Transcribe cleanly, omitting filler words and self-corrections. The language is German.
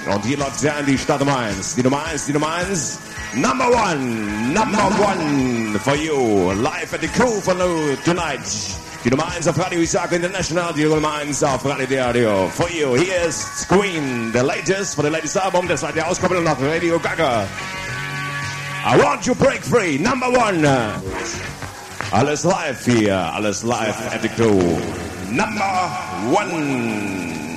Und hier läuft ja in die Stadt Nummer 1. Die Nummer 1, die Nummer 1. Number one for you. Live at the Crew for you tonight. Die Nummer 1 auf Radio Isaac International. Die Nummer 1 auf Radio. For you. Hier ist Queen, the latest, for the latest Album. Das war die Auskopplung nach Radio Gaga. I want you break free. Number 1. Alles live hier. Alles live at the Crew. Number 1.